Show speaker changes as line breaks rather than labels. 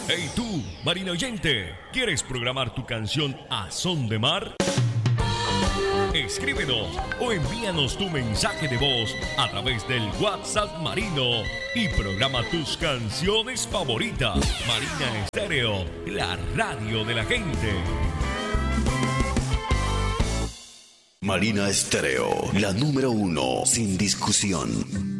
Hey tú, marino oyente, ¿quieres programar tu canción a son de mar? Escríbenos o envíanos tu mensaje de voz a través del WhatsApp Marino y programa tus canciones favoritas. Marina Estéreo, la radio de la gente.
Marina Estéreo, la número 1, sin discusión.